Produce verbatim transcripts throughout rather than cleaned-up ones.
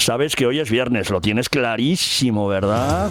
Sabes que hoy es viernes, lo tienes clarísimo, ¿verdad?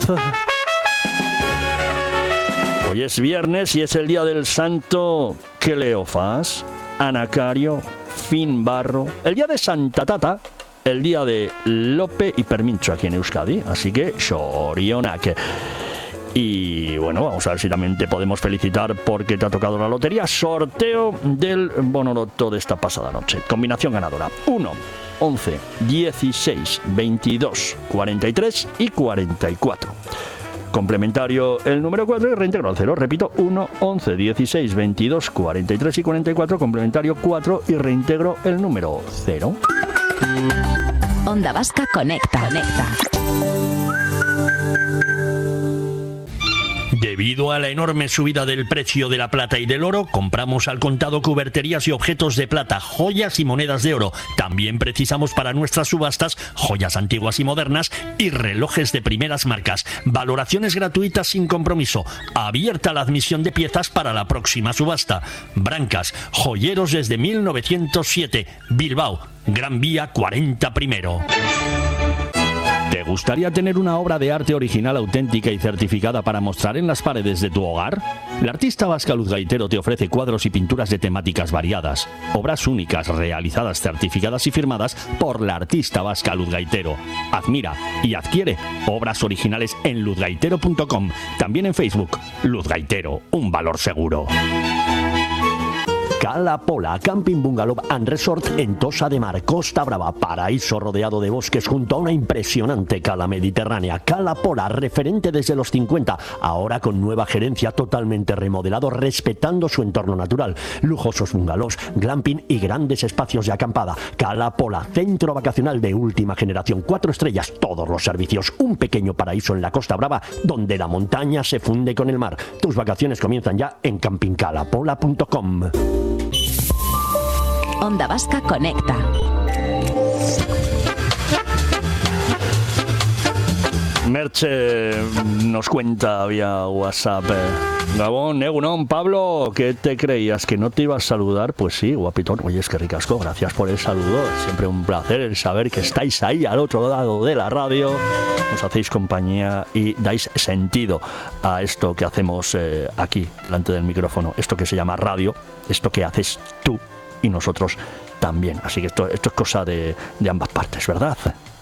Hoy es viernes y es el día del santo Cleofás, Anacario, Finbarro, el día de Santa Tata, el día de Lope y Permincho aquí en Euskadi, así que Xorionak. Y bueno, vamos a ver si también te podemos felicitar porque te ha tocado la lotería. Sorteo del Bonoloto de esta pasada noche. Combinación ganadora: uno, once, dieciséis, veintidós, cuarenta y tres y cuarenta y cuatro. Complementario el número cuatro y reintegro al cero. Repito, uno, once, dieciséis, veintidós, cuarenta y tres y cuarenta y cuatro. Complementario cuatro y reintegro el número cero. Onda Vasca Conecta. Conecta. Debido a la enorme subida del precio de la plata y del oro, compramos al contado cuberterías y objetos de plata, joyas y monedas de oro. También precisamos para nuestras subastas joyas antiguas y modernas y relojes de primeras marcas. Valoraciones gratuitas sin compromiso. Abierta la admisión de piezas para la próxima subasta. Brancas, joyeros desde mil novecientos siete. Bilbao, Gran Vía cuarenta primero. ¿Te gustaría tener una obra de arte original, auténtica y certificada para mostrar en las paredes de tu hogar? La artista vasca Luz Gaitero te ofrece cuadros y pinturas de temáticas variadas, obras únicas realizadas, certificadas y firmadas por la artista vasca Luz Gaitero. Admira y adquiere obras originales en luz gaitero punto com, también en Facebook. Luz Gaitero, un valor seguro. Cala Pola, Camping Bungalow and Resort en Tossa de Mar, Costa Brava, paraíso rodeado de bosques junto a una impresionante cala mediterránea. Cala Pola, referente desde los cincuenta, ahora con nueva gerencia, totalmente remodelado, respetando su entorno natural. Lujosos bungalows, glamping y grandes espacios de acampada. Cala Pola, centro vacacional de última generación, cuatro estrellas, todos los servicios. Un pequeño paraíso en la Costa Brava, donde la montaña se funde con el mar. Tus vacaciones comienzan ya en camping cala pola punto com. Onda Vasca Conecta. Merche nos cuenta vía WhatsApp: Gabón, Egunon, Pablo, ¿qué te creías? ¿Que no te iba a saludar? Pues sí, guapitón. Oye, es que ricasco, gracias por el saludo. Siempre un placer el saber que estáis ahí al otro lado de la radio. Nos hacéis compañía y dais sentido a esto que hacemos eh, aquí, delante del micrófono. Esto que se llama radio, esto que haces tú y nosotros también. Así que esto, esto es cosa de, de ambas partes, ¿verdad?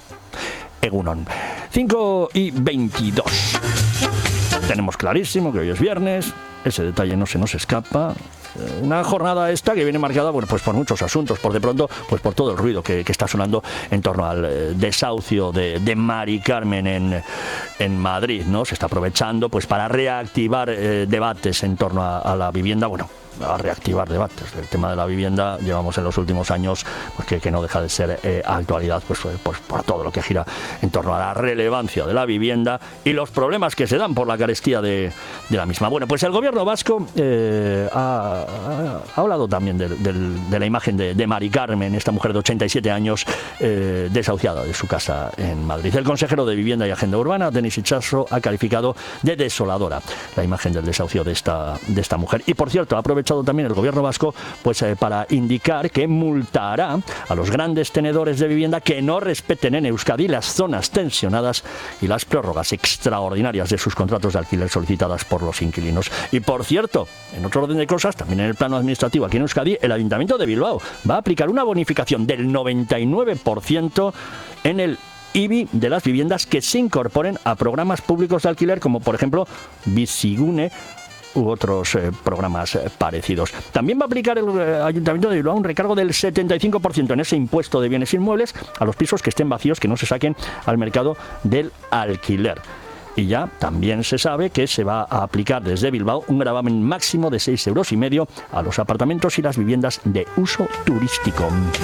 Egunon. cinco y veintidós. Tenemos clarísimo que hoy es viernes. Ese detalle no se nos escapa. Una jornada esta que viene marcada, bueno, pues por muchos asuntos. Por de pronto, pues por todo el ruido que, que está sonando en torno al eh, desahucio de, de Mari Carmen en, en Madrid, ¿no? Se está aprovechando pues para reactivar eh, debates en torno a, a la vivienda. Bueno, a reactivar debates. El tema de la vivienda llevamos en los últimos años pues que, que no deja de ser eh, actualidad pues, pues por todo lo que gira en torno a la relevancia de la vivienda y los problemas que se dan por la carestía de, de la misma. Bueno, pues el gobierno vasco eh, ha, ha hablado también de, de, de la imagen de, de Mari Carmen, esta mujer de ochenta y siete años eh, desahuciada de su casa en Madrid. El consejero de Vivienda y Agenda Urbana, Denis Itxaso, ha calificado de desoladora la imagen del desahucio de esta, de esta mujer. Y por cierto, ha aprovechado también el gobierno vasco pues eh, para indicar que multará a los grandes tenedores de vivienda que no respeten en Euskadi las zonas tensionadas y las prórrogas extraordinarias de sus contratos de alquiler solicitadas por los inquilinos. Y por cierto, en otro orden de cosas, también en el plano administrativo aquí en Euskadi, el Ayuntamiento de Bilbao va a aplicar una bonificación del noventa y nueve por ciento en el I B I de las viviendas que se incorporen a programas públicos de alquiler como por ejemplo Bizigune u otros eh, programas eh, parecidos. También va a aplicar el eh, Ayuntamiento de Bilbao un recargo del setenta y cinco por ciento en ese impuesto de bienes inmuebles a los pisos que estén vacíos, que no se saquen al mercado del alquiler. Y ya también se sabe que se va a aplicar desde Bilbao un gravamen máximo de seis euros y medio a los apartamentos y las viviendas de uso turístico.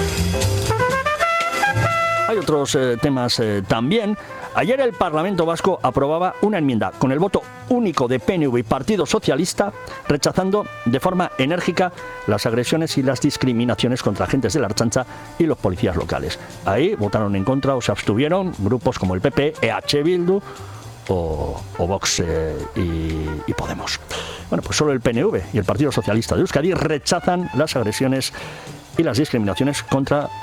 Hay otros eh, temas eh, también. Ayer el Parlamento Vasco aprobaba una enmienda con el voto único de P N V y Partido Socialista, rechazando de forma enérgica las agresiones y las discriminaciones contra agentes de la Ertzaintza y los policías locales. Ahí votaron en contra o se abstuvieron grupos como el P P, E H Bildu o, o Vox eh, y, y Podemos. Bueno, pues solo el P N V y el Partido Socialista de Euskadi rechazan las agresiones y las discriminaciones contra